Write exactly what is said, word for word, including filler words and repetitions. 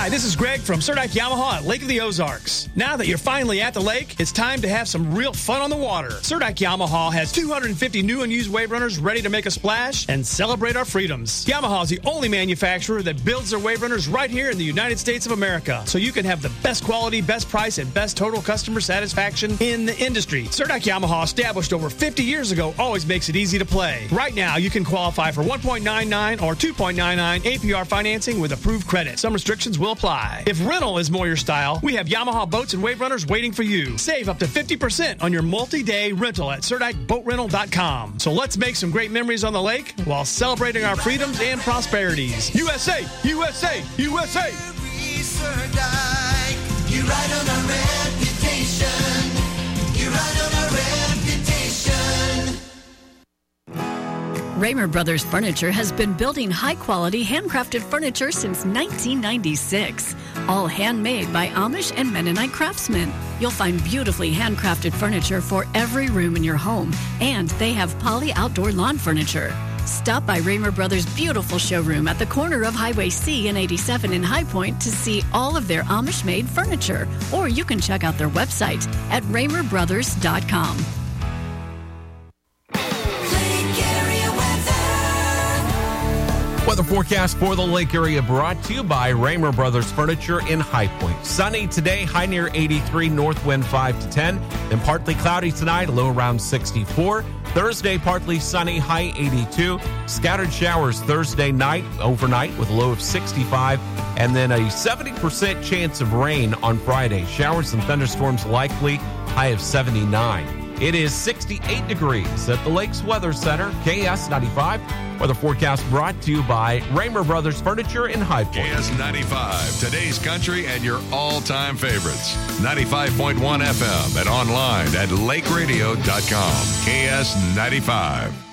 Hi, this is Greg from Cerdak Yamaha at Lake of the Ozarks. Now that you're finally at the lake, it's time to have some real fun on the water. Cerdak Yamaha has two hundred fifty new and used wave runners ready to make a splash and celebrate our freedoms. Yamaha is the only manufacturer that builds their wave runners right here in the United States of America, so you can have the best quality, best price, and best total customer satisfaction in the industry. Cerdak Yamaha, established over fifty years ago, always makes it easy to play. Right now, you can qualify for one point nine nine or two point nine nine A P R financing with approved credit. Some restrictions will apply. If rental is more your style, we have Yamaha boats and wave runners waiting for you. Save up to fifty percent on your multi-day rental at Cerdak Boat Rental dot com. So let's make some great memories on the lake while celebrating our freedoms and prosperities. U S A! U S A! U S A! You ride on our reputation. You ride on our reputation. Raymer Brothers Furniture has been building high-quality, handcrafted furniture since nineteen ninety-six. All handmade by Amish and Mennonite craftsmen. You'll find beautifully handcrafted furniture for every room in your home, and they have Poly outdoor lawn furniture. Stop by Raymer Brothers' beautiful showroom at the corner of Highway C and eighty-seven in High Point to see all of their Amish-made furniture, or you can check out their website at Raymer Brothers dot com. Weather forecast for the lake area brought to you by Raymer Brothers Furniture in High Point. Sunny today, high near eighty-three, north wind five to ten. Then partly cloudy tonight, low around sixty-four. Thursday, partly sunny, high eighty-two. Scattered showers Thursday night, overnight, with a low of sixty-five. And then a seventy percent chance of rain on Friday. Showers and thunderstorms likely, high of seventy-nine. It is sixty-eight degrees at the Lakes Weather Center, K S ninety-five. Weather forecast brought to you by Raymer Brothers Furniture in High Point. K S ninety-five, today's country and your all-time favorites. ninety-five point one F M and online at lake radio dot com. K S ninety-five.